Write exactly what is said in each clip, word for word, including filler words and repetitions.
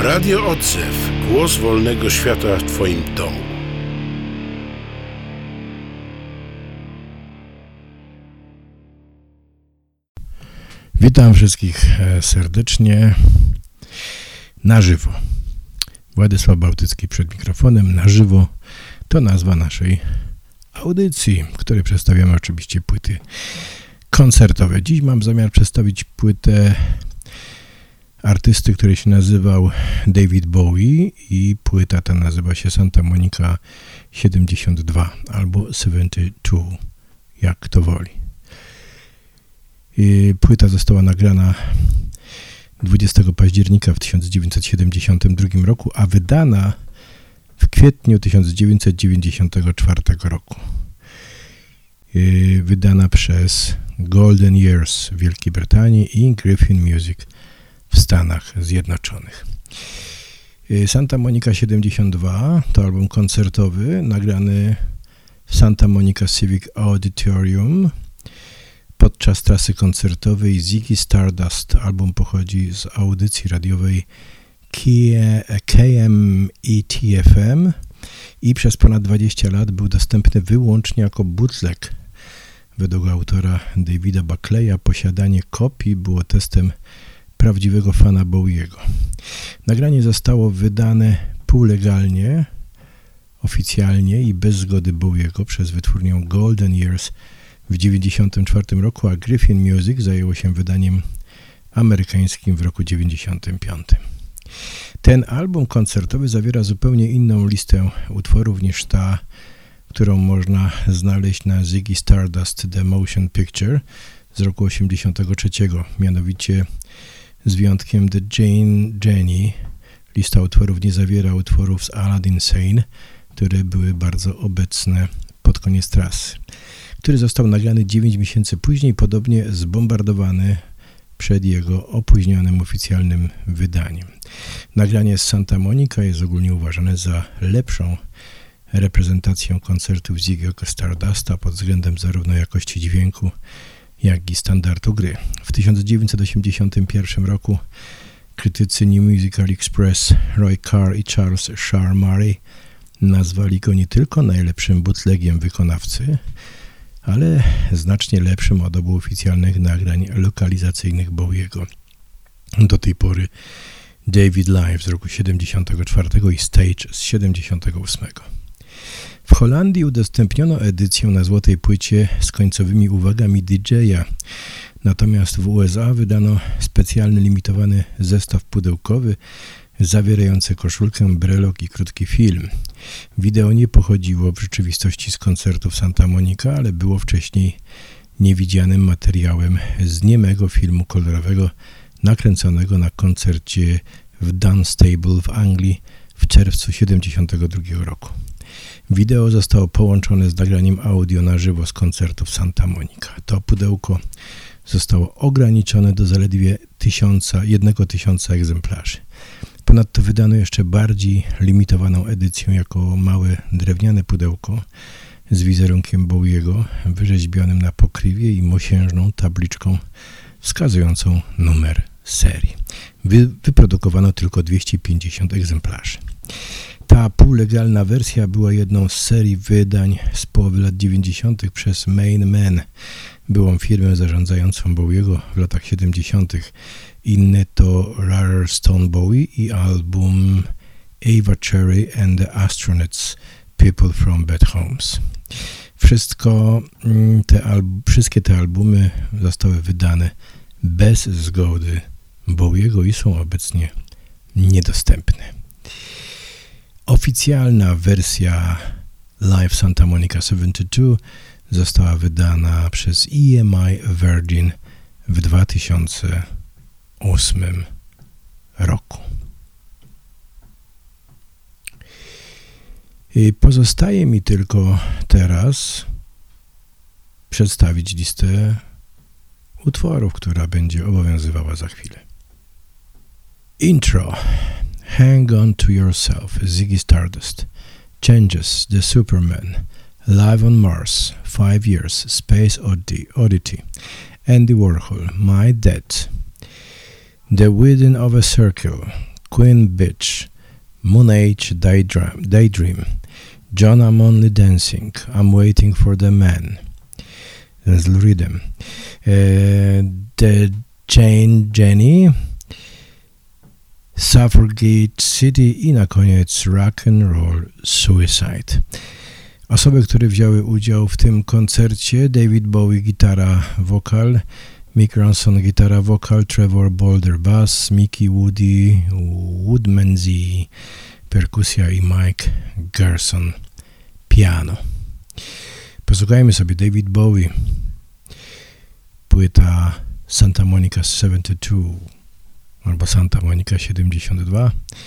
Radio Odzew. Głos wolnego świata w Twoim domu. Witam wszystkich serdecznie na żywo. Władysław Bałtycki przed mikrofonem. Na żywo to nazwa naszej audycji, w której przedstawiamy oczywiście płyty koncertowe. Dziś mam zamiar przedstawić płytę artysty, który się nazywał David Bowie i płyta ta nazywa się Santa Monica siedemdziesiąt dwa albo siedemdziesiąt dwa, jak kto woli. I płyta została nagrana dwudziestego października w tysiąc dziewięćset siedemdziesiątym drugim roku, a wydana w kwietniu tysiąc dziewięćset dziewięćdziesiątego czwartego roku. I wydana przez Golden Years w Wielkiej Brytanii i Griffin Music w Stanach Zjednoczonych. Santa Monica siedemdziesiąt dwa to album koncertowy nagrany w Santa Monica Civic Auditorium podczas trasy koncertowej Ziggy Stardust. Album pochodzi z audycji radiowej K M E T F M i przez ponad dwadzieścia lat był dostępny wyłącznie jako bootleg. Według autora Davida Buckleya posiadanie kopii było testem prawdziwego fana Bowiego. Nagranie zostało wydane półlegalnie, oficjalnie i bez zgody Bowiego przez wytwórnię Golden Years w tysiąc dziewięćset dziewięćdziesiątym czwartym roku, a Griffin Music zajęło się wydaniem amerykańskim w roku tysiąc dziewięćset dziewięćdziesiątym piątym. Ten album koncertowy zawiera zupełnie inną listę utworów niż ta, którą można znaleźć na Ziggy Stardust The Motion Picture z roku osiemdziesiątego trzeciego. Mianowicie z wyjątkiem The Jane Jenny lista utworów nie zawiera utworów z Aladdin Sane, które były bardzo obecne pod koniec trasy, który został nagrany dziewięć miesięcy później, podobnie zbombardowany przed jego opóźnionym oficjalnym wydaniem. Nagranie z Santa Monica jest ogólnie uważane za lepszą reprezentację koncertów Ziggy'ego Stardusta pod względem zarówno jakości dźwięku, jak i standardu gry. W tysiąc dziewięćset osiemdziesiątym pierwszym roku krytycy New Musical Express Roy Carr i Charles Shaar Murray nazwali go nie tylko najlepszym bootlegiem wykonawcy, ale znacznie lepszym od obu oficjalnych nagrań lokalizacyjnych Bowiego. Do tej pory David Live z roku siedemdziesiątego czwartego i Stage z siedemdziesiątego ósmego. W Holandii udostępniono edycję na złotej płycie z końcowymi uwagami D J-a, natomiast w U S A wydano specjalny limitowany zestaw pudełkowy zawierający koszulkę, brelok i krótki film. Wideo nie pochodziło w rzeczywistości z koncertów Santa Monica, ale było wcześniej niewidzianym materiałem z niemego filmu kolorowego nakręconego na koncercie w Dunstable w Anglii w czerwcu siedemdziesiątego drugiego roku. Wideo zostało połączone z nagraniem audio na żywo z koncertów Santa Monica. To pudełko zostało ograniczone do zaledwie tysiąca, jednego tysiąca egzemplarzy. Ponadto wydano jeszcze bardziej limitowaną edycję jako małe drewniane pudełko z wizerunkiem Bowiego wyrzeźbionym na pokrywie i mosiężną tabliczką wskazującą numer serii. Wy, wyprodukowano tylko dwieście pięćdziesiąt egzemplarzy. Ta półlegalna wersja była jedną z serii wydań z połowy lat dziewięćdziesiątych przez Main Man, byłą firmę zarządzającą Bowiego w latach siedemdziesiątych. Inne to Rare Stone Bowie i album Ava Cherry and the Astronauts People from Bad Homes. Wszystko te alb- wszystkie te albumy zostały wydane bez zgody Bowiego i są obecnie niedostępne. Oficjalna wersja Live Santa Monica siedemdziesiąt dwa została wydana przez E M I Virgin w dwa tysiące ósmym roku. I pozostaje mi tylko teraz przedstawić listę utworów, która będzie obowiązywała za chwilę. Intro. Hang On To Yourself, Ziggy Stardust. Changes, The Superman. Live on Mars, Five Years, Space Oddity. Andy Warhol, My Debt. The Within of a Circle, Queen Bitch, Moon Age Daydream, Daydream, John I'm Only Dancing, I'm Waiting for the Man z Lou Reedem, The Jane Jenny, Suffragette City i na koniec Rock and Roll Suicide. Osoby, które wzięły udział w tym koncercie: David Bowie gitara, wokal, Mick Ronson gitara, wokal, Trevor Bolder bass, Mickey Woody Woodmansey perkusja i Mike Garson piano. Posłuchajmy sobie David Bowie, płyta Santa Monica siedemdziesiąt dwa albo Santa Monica siedemdziesiąt dwa.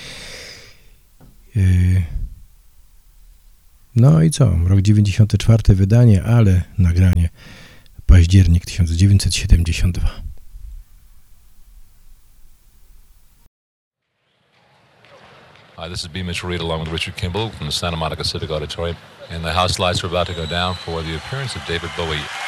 No i co? Rok dziewięćdziesiąty czwarty wydanie, ale nagranie październik tysiąc dziewięćset siedemdziesiąt dwa. Hi, this is B. Mitchell Reed along with Richard Kimball from the Santa Monica Civic Auditorium, and the house lights are about to go down for the appearance of David Bowie.